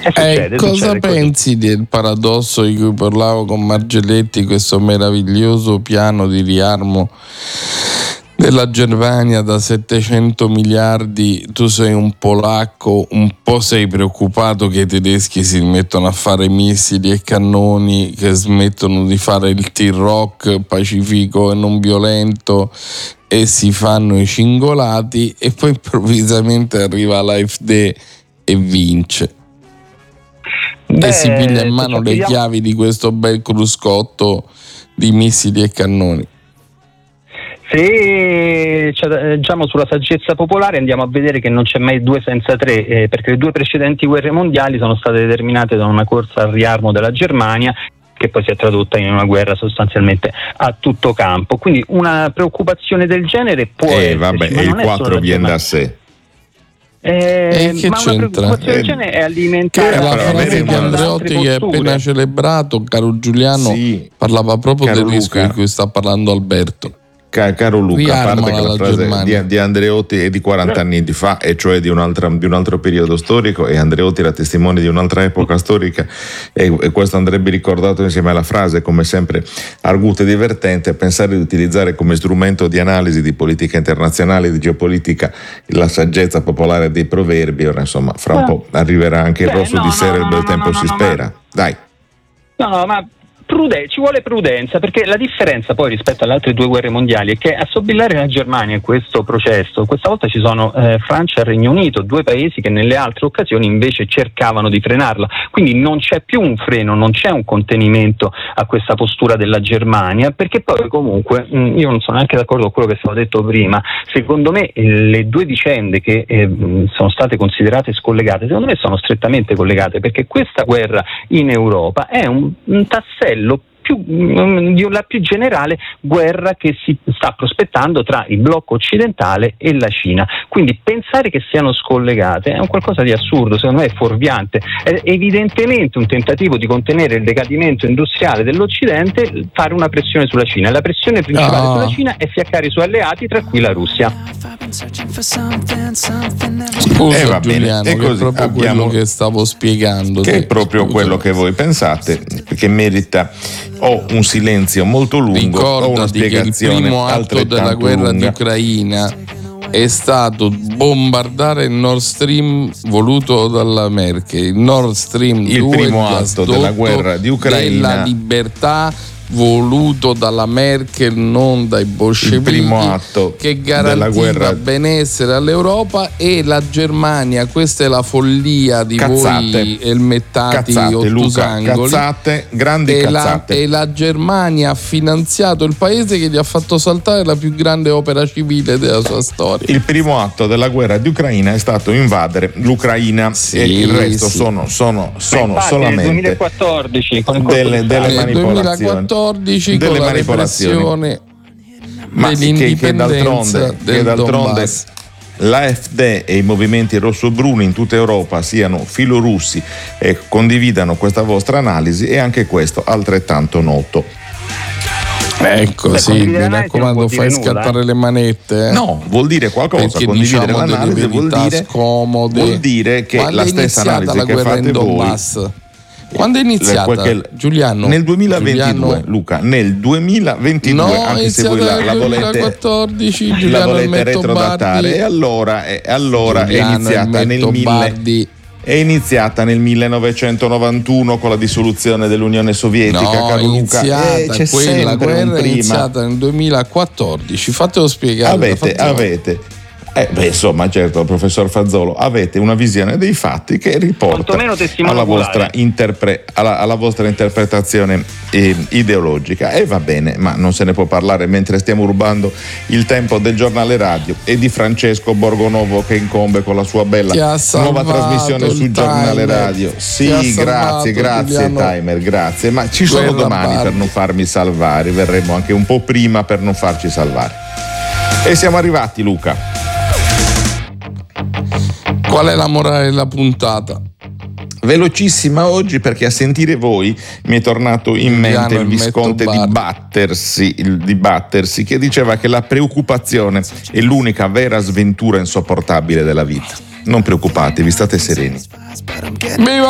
Cosa pensi del paradosso di cui parlavo con Margelletti, questo meraviglioso piano di riarmo della Germania da 700 miliardi? Tu sei un polacco, un po' sei preoccupato che i tedeschi si mettono a fare missili e cannoni, che smettono di fare il T-Rock pacifico e non violento e si fanno i cingolati, e poi improvvisamente arriva l'AfD e vince. E si piglia in mano le chiavi di questo bel cruscotto di missili e cannoni. Se agiamo sulla saggezza popolare, andiamo a vedere che non c'è mai due senza tre, perché le due precedenti guerre mondiali sono state determinate da una corsa al riarmo della Germania, che poi si è tradotta in una guerra sostanzialmente a tutto campo. Quindi una preoccupazione del genere può esserci, vabbè, ma il 4 viene da sé. Che ma c'entra? una preoccupazione del genere è alimentare la frase che Andreotti, che è appena celebrato, caro Giuliano, parlava proprio del rischio di cui sta parlando Alberto. Caro Luca, a parte che la frase di Andreotti è di 40 anni di fa, e cioè di un altro periodo storico, e Andreotti era testimone di un'altra epoca storica, e questo andrebbe ricordato insieme alla frase, come sempre arguta e divertente, pensare di utilizzare come strumento di analisi di politica internazionale, di geopolitica, la saggezza popolare dei proverbi. Ora insomma, fra un po' arriverà anche il rosso di sera, il bel tempo si spera. Dai. Ma ci vuole prudenza, perché la differenza poi rispetto alle altre due guerre mondiali è che a sobillare la Germania in questo processo, questa volta ci sono Francia e Regno Unito, due paesi che nelle altre occasioni invece cercavano di frenarla. Quindi non c'è più un freno, non c'è un contenimento a questa postura della Germania, perché poi comunque io non sono neanche d'accordo con quello che è stato detto prima. Secondo me le due vicende che sono state considerate scollegate, secondo me sono strettamente collegate, perché questa guerra in Europa è un tassello di una più generale guerra che si sta prospettando tra il blocco occidentale e la Cina. Quindi pensare che siano scollegate è un qualcosa di assurdo, secondo me è fuorviante. È evidentemente un tentativo di contenere il decadimento industriale dell'Occidente, fare una pressione sulla Cina. La pressione principale sulla Cina è fiaccare i suoi alleati, tra cui la Russia. Scusa Giuliano, è proprio quello che stavo spiegando. Che è proprio quello che voi pensate, che merita o un silenzio molto lungo o una spiegazione. Il primo atto della guerra di Ucraina è stato bombardare il Nord Stream voluto dalla Merkel. Il Nord Stream 2, il primo atto della guerra di Ucraina, della libertà, voluto dalla Merkel, non dai bolscevichi, il primo atto che garantiva benessere all'Europa. E la Germania, questa è la follia di voi elmettati ottusangoli, grandi cazzate. E la Germania ha finanziato il paese che gli ha fatto saltare la più grande opera civile della sua storia. Il primo atto della guerra di Ucraina è stato invadere l'Ucraina, e il resto sono solamente 2014 delle manipolazioni. Delle con la repressione dell'indipendenza del Donbass. L'AfD e i movimenti rossobruni in tutta Europa siano filorussi e condividano questa vostra analisi, e anche questo altrettanto noto. Ecco, mi raccomando, fai scattare le manette. No, vuol dire qualcosa. Perché condividere l'analisi vuol dire che la stessa analisi che fate voi. Quando è iniziata, Giuliano? Nel 2022, Luca, nel 2022, anche se voi la volete 2014, la volete retrodattare, e allora è iniziata nel 1991 con la dissoluzione dell'Unione Sovietica. Caro Luca, quella guerra è iniziata nel 2014. Fatelo spiegare. Avete insomma, certo, professor Fazzolo, avete una visione dei fatti che riporta alla vostra interpretazione ideologica, e va bene, ma non se ne può parlare mentre stiamo rubando il tempo del giornale radio e di Francesco Borgonovo, che incombe con la sua bella nuova trasmissione sul giornale radio. Sì, grazie Timer, grazie, ma ci sono domani per non farmi salvare, verremo anche un po' prima per non farci salvare. E siamo arrivati, Luca. Qual è la morale della puntata? Velocissima oggi, perché a sentire voi mi è tornato in mente il visconte di Battersea, che diceva che la preoccupazione è l'unica vera sventura insopportabile della vita. Non preoccupatevi, state sereni. Viva!